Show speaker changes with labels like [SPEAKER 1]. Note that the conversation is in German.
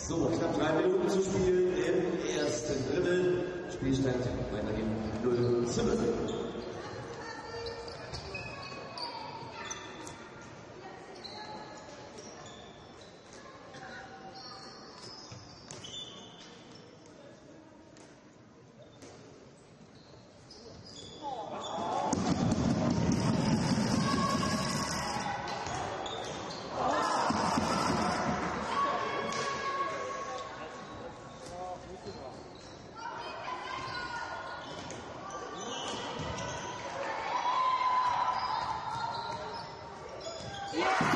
[SPEAKER 1] So, knapp 3 Minuten zu spielen im ersten Drittel. Spielstand weiterhin 0:5.
[SPEAKER 2] Yeah!